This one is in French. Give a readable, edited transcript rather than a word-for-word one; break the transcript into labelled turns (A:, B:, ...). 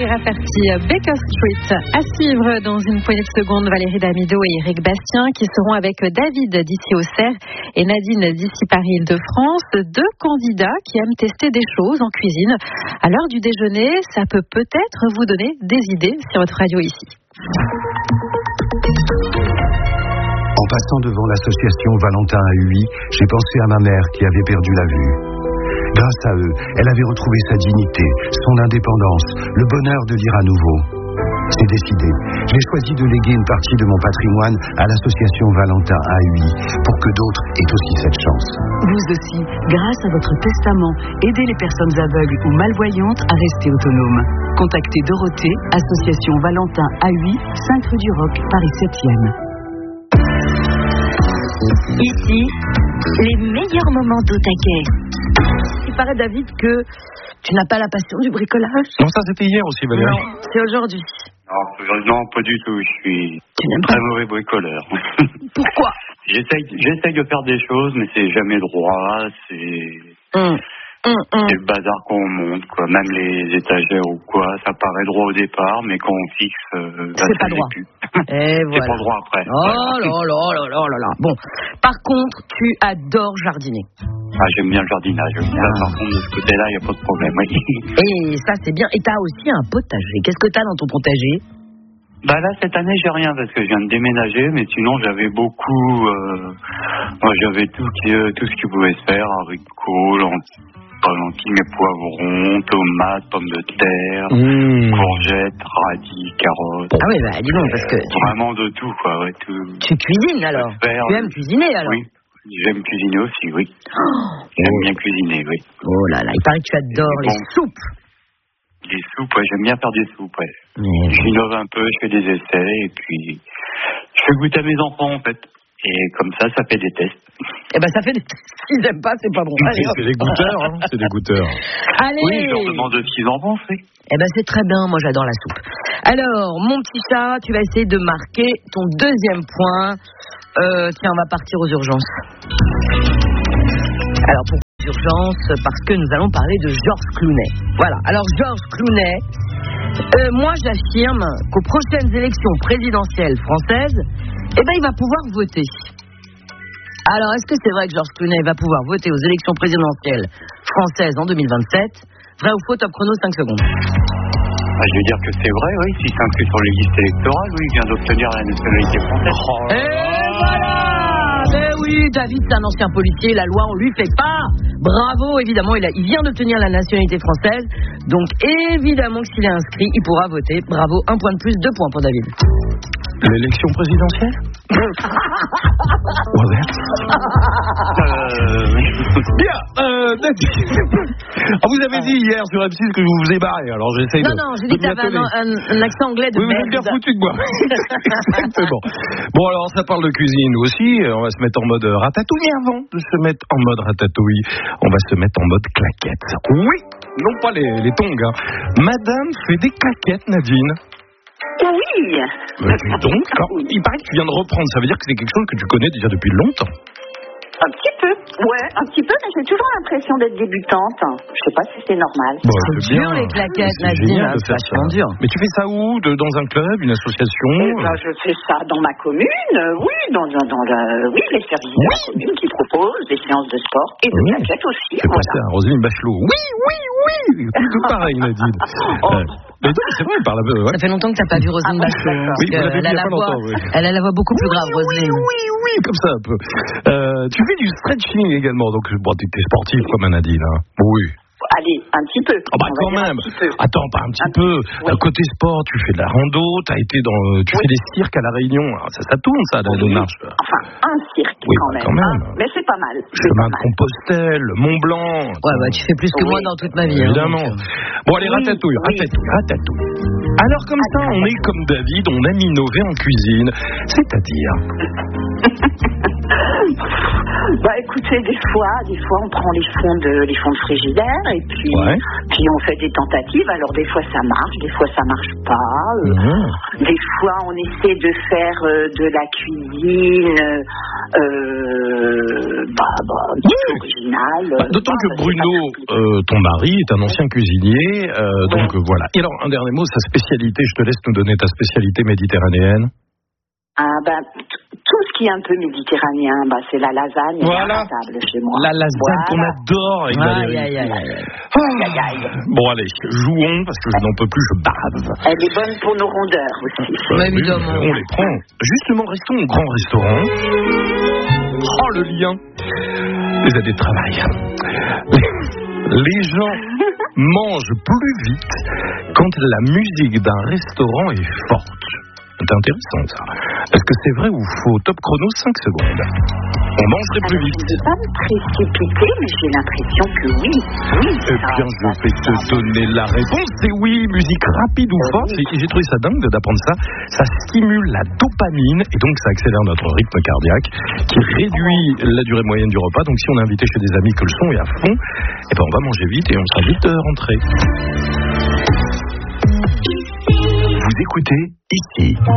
A: Rafferty, Baker Street. À suivre dans une poignée de secondes, Valérie Damido et Éric Bastien qui seront avec David d'ici Auxerre et Nadine d'ici Paris-Île-de-France. Deux candidats qui aiment tester des choses en cuisine. À l'heure du déjeuner, ça peut peut-être vous donner des idées sur votre radio ici.
B: En passant devant l'association Valentin à Huy, j'ai pensé à ma mère qui avait perdu la vue. Grâce à eux, elle avait retrouvé sa dignité, son indépendance, le bonheur de lire à nouveau. C'est décidé. J'ai choisi de léguer une partie de mon patrimoine à l'association Valentin à Huy pour que d'autres aient aussi cette chance.
C: Vous aussi, grâce à votre testament, aidez les personnes aveugles ou malvoyantes à rester autonomes. Contactez Dorothée, association Valentin à Huy, 5 rue du Roc, Paris 7e.
D: Ici, les meilleurs moments d'au taquet.
E: Il paraît, David, que tu n'as pas la passion du bricolage.
F: Non, ça c'était hier aussi, Valérie.
E: Non, c'est aujourd'hui.
G: Non, pas du tout. Je suis très mauvais bricoleur.
E: Pourquoi?
G: J'essaye de faire des choses, mais c'est jamais droit. C'est le bazar qu'on monte, quoi. Même les étagères ou quoi, ça paraît droit au départ, mais quand on fixe,
E: c'est pas droit. Et voilà.
G: C'est pas droit après.
E: Oh là. Bon, par contre, tu adores jardiner.
G: J'aime bien le jardinage. Là, par contre, de ce côté-là, il n'y a pas de problème. Oui.
E: Et ça, c'est bien. Et t'as aussi un potager. Qu'est-ce que t'as dans ton potager?
G: Là, cette année, j'ai rien parce que je viens de déménager, mais sinon, j'avais beaucoup. J'avais tout ce qui pouvait se faire, haricots, lentilles, poivrons, tomates, pommes de terre, courgettes, radis, carottes.
E: Ah oui, dis donc, parce que...
G: Vraiment de tout, quoi. Ouais, tout.
E: Tu cuisines, alors? Tu aimes cuisiner, alors?
G: Oui, j'aime cuisiner aussi, oui. J'aime bien cuisiner, oui.
E: Oh là là, il paraît que tu adores les soupes.
G: Les soupes, ouais, j'aime bien faire des soupes, ouais. J'innove un peu, je fais des essais, et puis je fais goûter à mes enfants, en fait. Et comme ça fait des tests.
E: Ça fait des tests. S'ils n'aiment pas, c'est pas bon. Allez,
F: c'est des goûteurs, hein. C'est des goûteurs.
E: Allez.
G: Oui, je leur demande ce qu'ils en pensent, oui.
E: C'est très bien, moi j'adore la soupe. Alors, mon petit chat, tu vas essayer de marquer ton deuxième point. Tiens, on va partir aux urgences. Alors, pourquoi les urgences? Parce que nous allons parler de Georges Clooney. Voilà, alors Georges Clooney, moi j'affirme qu'aux prochaines élections présidentielles françaises, il va pouvoir voter. Alors, est-ce que c'est vrai que Georges Clooney va pouvoir voter aux élections présidentielles françaises en 2027? Vrai ou faux? Top chrono, 5 secondes.
G: Je veux dire que c'est vrai, oui. S'il s'inscrit sur les listes électorales, oui, il vient d'obtenir la nationalité française.
E: Et voilà! Oui, David, c'est un ancien policier, la loi, on lui fait pas. Bravo, évidemment, il vient d'obtenir la nationalité française. Donc, évidemment que s'il est inscrit, il pourra voter. Bravo, 1 point de plus, 2 points pour David.
F: L'élection présidentielle? Bien, vous avez dit hier sur M6 que vous vous barré, alors j'essaye de...
E: Non, j'ai dit que t'avais un accent anglais de
F: merde. Oui, vous êtes bien foutu de moi. Exactement. Bon, alors ça parle de cuisine aussi, on va se mettre en mode ratatouille. Avant de se mettre en mode ratatouille, on va se mettre en mode claquette. Oui, non pas les tongs, hein. Madame fait des claquettes, Nadine.
D: Oui.
F: Dis donc, alors, il paraît que tu viens de reprendre, ça veut dire que c'est quelque chose que tu connais déjà depuis longtemps.
D: Un petit peu, mais j'ai toujours l'impression d'être débutante. Je sais pas si c'est normal.
E: C'est dur les claquettes, Nadine, c'est vachement dur.
F: Mais tu fais ça où? Dans un club, une association?
D: Je fais ça dans ma commune, oui, les services de la commune qui proposent des séances de sport et de claquettes aussi.
F: C'est pas ça, Roselyne Bachelot. Oui, tout pareil, Nadine. Mais non, c'est vrai, elle parle un peu. Ouais.
E: Ça fait longtemps que t'as pas vu Roselyne Bachelot.
F: Oui,
E: elle a la voix beaucoup plus grave, Roselyne.
F: Oui, comme ça un peu. Tu fais du stretching également, donc t'es sportive comme Nadine, hein. Oui.
D: Allez, un petit peu.
F: Quand même. Attends, pas un petit peu. Côté sport, tu fais de la rando, tu fais des cirques à La Réunion. Alors, ça tourne, ça, la démarche.
D: Enfin, un cirque, quand même. Mais c'est pas mal.
F: Chemin de Compostelle, Mont Blanc.
E: Tu fais plus que moi dans toute ma vie.
F: Évidemment. Bon, allez, ratatouille. Alors, comme ça, on est comme David, on aime innover en cuisine. C'est-à-dire...
D: Bah écoutez, des fois on prend les fonds de frigidaire et puis on fait des tentatives. Alors des fois ça marche, des fois ça marche pas. Des fois on essaie de faire de la cuisine un petit peu originale.
F: D'autant que Bruno, ton mari, est un ancien cuisinier, donc voilà. Et alors un dernier mot, sa spécialité, je te laisse nous donner ta spécialité méditerranéenne.
D: Tout ce qui est un peu méditerranéen, c'est la lasagne à table chez moi.
F: La lasagne qu'on adore avec Valérie. Bon allez, jouons parce que je n'en peux plus, je bave.
D: Elle est bonne pour nos rondeurs aussi.
E: Évidemment.
F: On les prend. Justement, restons au grand restaurant. Oh le lien. Les années de travail. Les gens mangent plus vite quand la musique d'un restaurant est forte. C'est intéressant ça. Est-ce que c'est vrai ou faux? Top chrono, 5 secondes. On mangerait plus vite.
D: Je ne vais pas me précipiter, mais j'ai l'impression que oui.
F: Eh bien, je vais te donner la réponse. C'est oui, musique rapide ou forte. J'ai trouvé ça dingue d'apprendre ça. Ça stimule la dopamine et donc ça accélère notre rythme cardiaque qui réduit la durée moyenne du repas. Donc si on est invité chez des amis que le son est à fond, on va manger vite et on sera vite rentré.
B: Vous écoutez ici.